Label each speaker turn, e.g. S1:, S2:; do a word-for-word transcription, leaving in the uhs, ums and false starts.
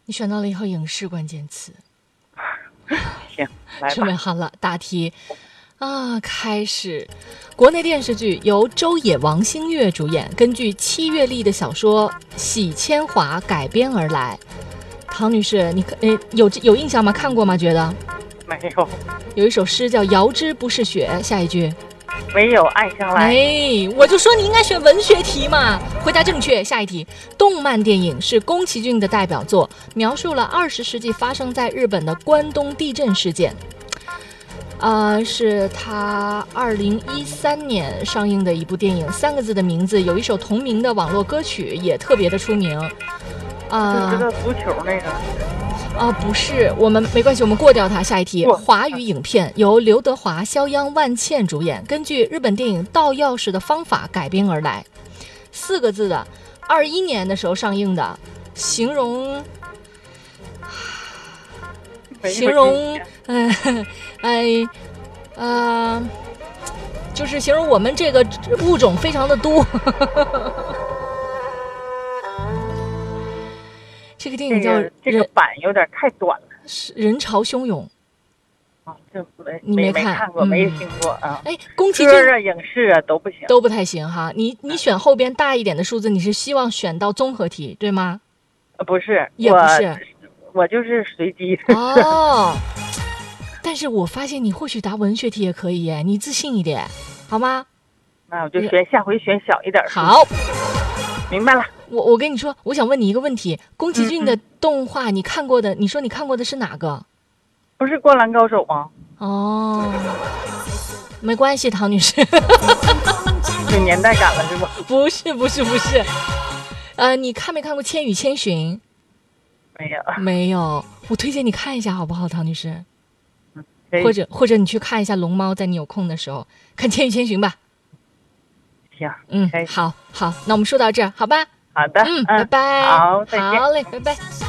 S1: 你选到了以后影视关键词。
S2: 行，来吧。
S1: 准备好了，大题啊，开始。国内电视剧由周也、王星越主演，根据七月丽的小说《喜千华》改编而来。唐女士，你呃有有印象吗？看过吗？觉得？
S2: 没有。
S1: 有一首诗叫《遥知不是雪》，下一句。
S2: 没有爱上来。
S1: 哎，我就说你应该选文学题嘛。回答正确。下一题，动漫电影是宫崎骏的代表作，描述了二十世纪发生在日本的关东地震事件。呃，是他二零一三年上映的一部电影，三个字的名字，有一首同名的网络歌曲也特别的出名。啊、
S2: 就知道足球那个。
S1: 啊，不是，我们没关系，我们过掉它。下一题，华语影片由刘德华、肖央、万茜主演，根据日本电影《盗钥匙的方法》改编而来，四个字的，二一年的时候上映的，形容，形容，嗯、呃，哎，呃，就是形容我们这个物种非常的多。这个电影叫、
S2: 这个、这个版有点太短了，
S1: 人潮汹涌。
S2: 啊，这没
S1: 你没
S2: 看，没看过，嗯、没听过啊。
S1: 哎，宫崎
S2: 骏啊、影视啊都不行，
S1: 都不太行哈。你你选后边大一点的数字，你是希望选到综合题对吗？
S2: 呃，不是，
S1: 也不是，
S2: 我, 我就是随机。
S1: 哦，但是我发现你或许答文学题也可以耶，你自信一点，好吗？
S2: 那我就选下回选小一点。
S1: 好，
S2: 明白了。
S1: 我我跟你说，我想问你一个问题：宫崎骏的动画你看过的，
S2: 嗯、
S1: 你说你看过的是哪个？
S2: 不是《灌篮高手》吗？
S1: 哦，没关系，唐女士。
S2: 有年代感了是吧？
S1: 不是不是不是，呃，你看没看过《千与千寻》？
S2: 没有
S1: 没有，我推荐你看一下好不好，唐女士？
S2: 嗯、
S1: 或者或者你去看一下《龙猫》，在你有空的时候看《千与千寻》吧。
S2: 行，
S1: 嗯，好好，那我们说到这儿，好吧？
S2: 好的，
S1: 嗯，拜拜。
S2: 好，再见。
S1: 好嘞，拜拜。